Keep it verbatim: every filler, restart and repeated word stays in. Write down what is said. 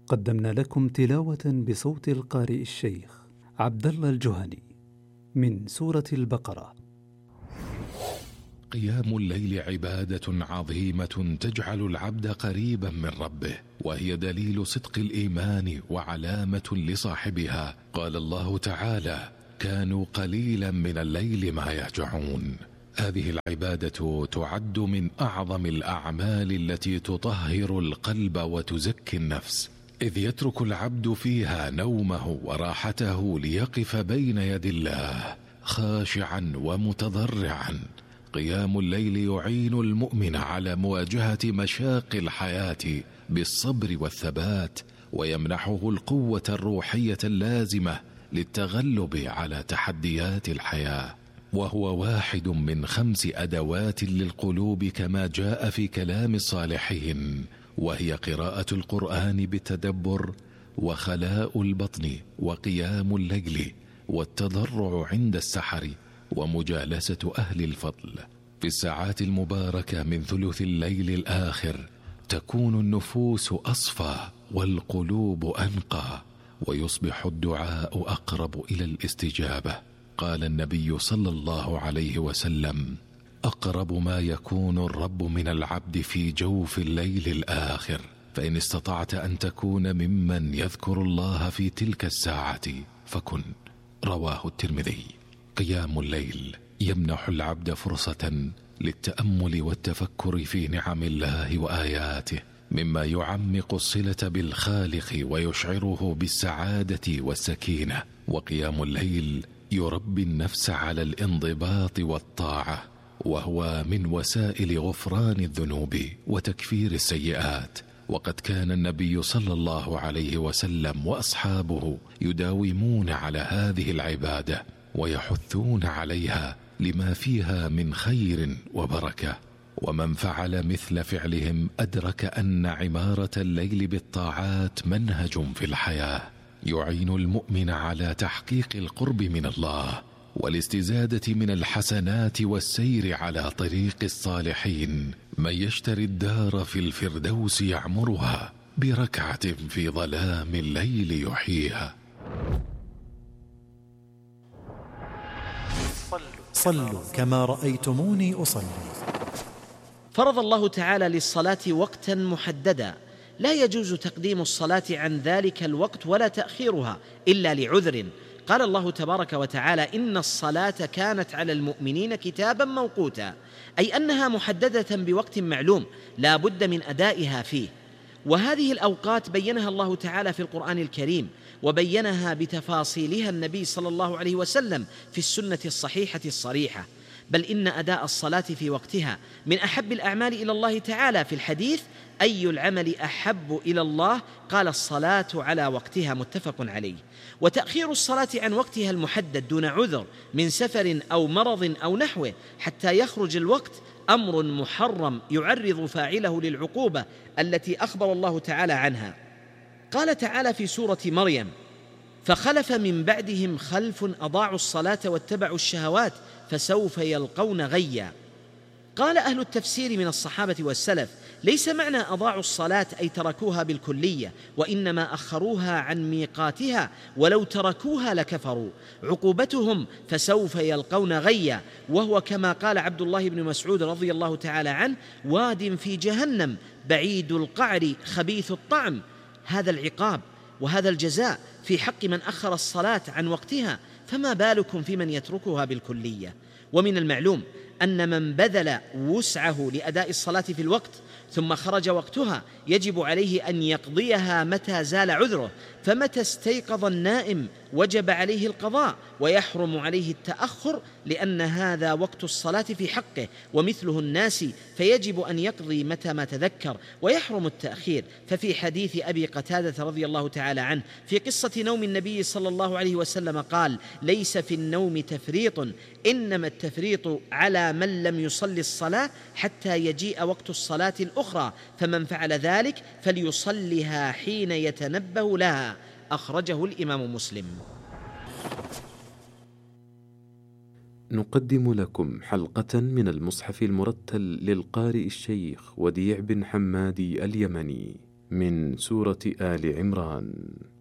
قدمنا لكم تلاوة بصوت القارئ الشيخ عبد الله الجهني من سورة البقرة. قيام الليل عبادة عظيمة تجعل العبد قريبا من ربه، وهي دليل صدق الإيمان وعلامة لصاحبها. قال الله تعالى: كانوا قليلا من الليل ما يهجعون. هذه العبادة تعد من أعظم الأعمال التي تطهر القلب وتزكي النفس، إذ يترك العبد فيها نومه وراحته ليقف بين يدي الله خاشعا ومتضرعا. قيام الليل يعين المؤمن على مواجهة مشاق الحياة بالصبر والثبات، ويمنحه القوة الروحية اللازمة للتغلب على تحديات الحياة، وهو واحد من خمس أدوات للقلوب كما جاء في كلام الصالحين، وهي قراءة القرآن بالتدبر، وخلاء البطن، وقيام الليل، والتضرع عند السحر، ومجالسة أهل الفضل. في الساعات المباركة من ثلث الليل الآخر تكون النفوس أصفى والقلوب أنقى، ويصبح الدعاء أقرب إلى الاستجابة. قال النبي صلى الله عليه وسلم: أقرب ما يكون الرب من العبد في جوف الليل الآخر، فإن استطعت أن تكون ممن يذكر الله في تلك الساعة فكن. رواه الترمذي. قيام الليل يمنح العبد فرصة للتأمل والتفكر في نعم الله وآياته، مما يعمق الصلة بالخالق ويشعره بالسعادة والسكينة. وقيام الليل يربي النفس على الانضباط والطاعة، وهو من وسائل غفران الذنوب وتكفير السيئات. وقد كان النبي صلى الله عليه وسلم وأصحابه يداومون على هذه العبادة ويحثون عليها لما فيها من خير وبركة. ومن فعل مثل فعلهم أدرك أن عمارة الليل بالطاعات منهج في الحياة يعين المؤمن على تحقيق القرب من الله والاستزادة من الحسنات والسير على طريق الصالحين. من يشتري الدار في الفردوس يعمرها بركعة في ظلام الليل يحييها. صلوا كما رأيتموني أصلي. فرض الله تعالى للصلاة وقتا محددا، لا يجوز تقديم الصلاة عن ذلك الوقت ولا تأخيرها إلا لعذر. قال الله تبارك وتعالى: إن الصلاة كانت على المؤمنين كتابا موقوتا، أي أنها محددة بوقت معلوم لا بد من أدائها فيه. وهذه الأوقات بينها الله تعالى في القرآن الكريم، وبينها بتفاصيلها النبي صلى الله عليه وسلم في السنة الصحيحة الصريحة. بل إن أداء الصلاة في وقتها من أحب الأعمال إلى الله تعالى. في الحديث: أي العمل أحب إلى الله؟ قال: الصلاة على وقتها، متفق عليه. وتأخير الصلاة عن وقتها المحدد دون عذر من سفر أو مرض أو نحوه حتى يخرج الوقت أمر محرم يعرض فاعله للعقوبة التي أخبر الله تعالى عنها. قال تعالى في سورة مريم: فخلف من بعدهم خلف أضاعوا الصلاة واتبعوا الشهوات فسوف يلقون غيا. قال أهل التفسير من الصحابة والسلف: ليس معنى أضاعوا الصلاة أي تركوها بالكلية، وإنما أخروها عن ميقاتها، ولو تركوها لكفروا. عقوبتهم فسوف يلقون غيا، وهو كما قال عبد الله بن مسعود رضي الله تعالى عنه: واد في جهنم بعيد القعر خبيث الطعم. هذا العقاب وهذا الجزاء في حق من أخر الصلاة عن وقتها، فما بالكم في من يتركها بالكلية؟ ومن المعلوم أن من بذل وسعه لأداء الصلاة في الوقت ثم خرج وقتها يجب عليه أن يقضيها متى زال عذره، فمتى استيقظ النائم وجب عليه القضاء، ويحرم عليه التأخر، لأن هذا وقت الصلاة في حقه ومثله الناس، فيجب أن يقضي متى ما تذكر، ويحرم التأخير. ففي حديث أبي قتادة رضي الله تعالى عنه في قصة نوم النبي صلى الله عليه وسلم قال: ليس في النوم تفريط، إنما التفريط على من لم يصلي الصلاة حتى يجيء وقت الصلاة الأخرى، فمن فعل ذلك فليصلها حين يتنبه لها. أخرجه الإمام مسلم. نقدم لكم حلقة من المصحف المرتل للقارئ الشيخ وديع بن حمادي اليمني. من سورة آل عمران.